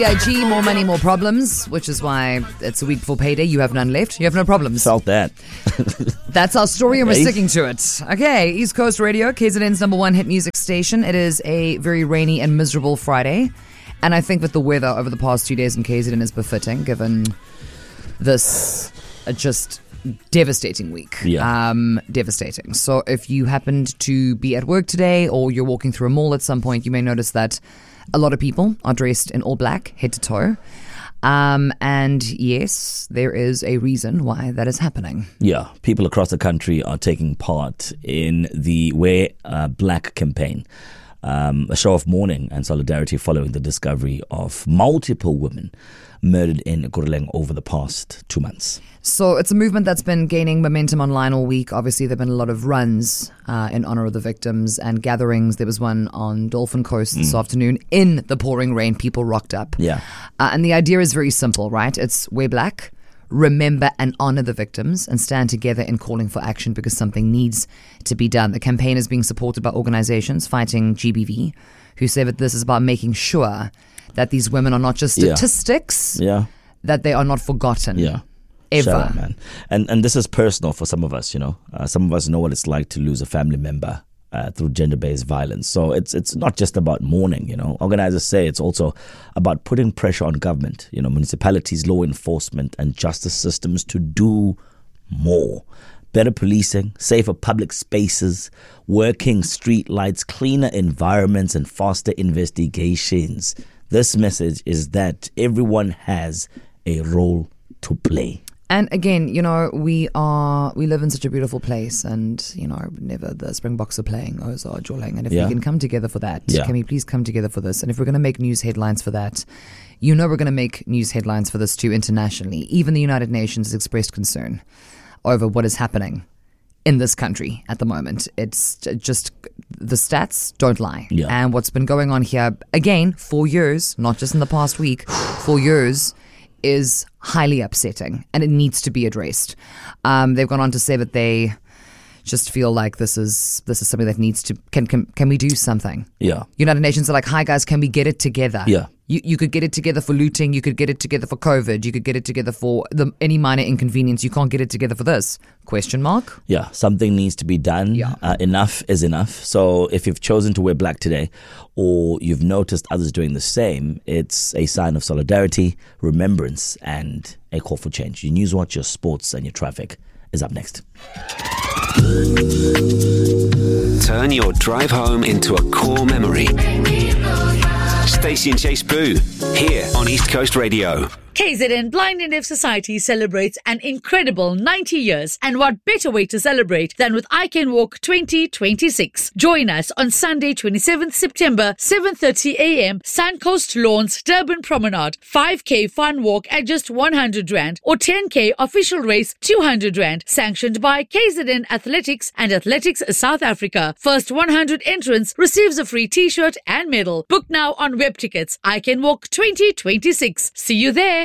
IG, more money, more problems, which is why it's a week before payday. You have none left. You have no problems. Felt that. That's our story and we're sticking to it. Okay, East Coast Radio, KZN's number one hit music station. It is a very rainy and miserable Friday. And I think that the weather over the past 2 days in KZN is befitting, given this just devastating week. Yeah. Devastating. So if you happened to be at work today or you're walking through a mall at some point, you may notice that a lot of people are dressed in all black, head to toe. And yes, there is a reason why that is happening. Yeah, people across the country are taking part in the Wear Black campaign, a show of mourning and solidarity following the discovery of multiple women murdered in Ekurhuleni over the past 2 months. So it's a movement that's been gaining momentum online all week. Obviously, there have been a lot of runs in honor of the victims and gatherings. There was one on Dolphin Coast this afternoon. In the pouring rain, people rocked up. Yeah. And the idea is very simple, right? It's wear black, remember and honor the victims, and stand together in calling for action because something needs to be done. The campaign is being supported by organizations fighting GBV, who say that this is about making sure that these women are not just statistics, that they are not forgotten. Yeah. Ever. Shout out, man. And this is personal for some of us, you know. Some of us know what it's like to lose a family member through gender-based violence. So it's not just about mourning, you know. Organizers say it's also about putting pressure on government, you know, municipalities, law enforcement and justice systems to do more. Better policing, safer public spaces, working street lights, cleaner environments and faster investigations. This message is that everyone has a role to play. And again, you know, we live in such a beautiful place, and you know, never the Springboks are playing Ozar Joling, and if we can come together for that, can we please come together for this? And if we're going to make news headlines for that, you know, we're going to make news headlines for this too internationally. Even the United Nations has expressed concern over what is happening in this country at the moment. It's just, the stats don't lie. Yeah. And what's been going on here, again, 4 years, not just in the past week, 4 years, is highly upsetting and it needs to be addressed. They've gone on to say that they just feel like this is something that needs to, can we do something? Yeah. United Nations are like, hi guys, can we get it together? Yeah. You could get it together for looting, you could get it together for COVID, you could get it together for any minor inconvenience. You can't get it together for this? Question mark? Yeah, something needs to be done. Yeah. Enough is enough. So if you've chosen to wear black today or you've noticed others doing the same, it's a sign of solidarity, remembrance and a call for change. Your Newswatch, your sports and your traffic is up next. Turn your drive home into a core memory. Stacey and Chase Boo, here on East Coast Radio. KZN Blind and Deaf Society celebrates an incredible 90 years, and what better way to celebrate than with I Can Walk 2026. Join us on Sunday 27th September 7:30 a.m. Suncoast Lawns, Durban Promenade. 5k fun walk at just 100 Rand or 10k official race 200 Rand. Sanctioned by KZN Athletics and Athletics South Africa. First 100 entrants receives a free t-shirt and medal. Book now on web tickets. I Can Walk 2026. See you there.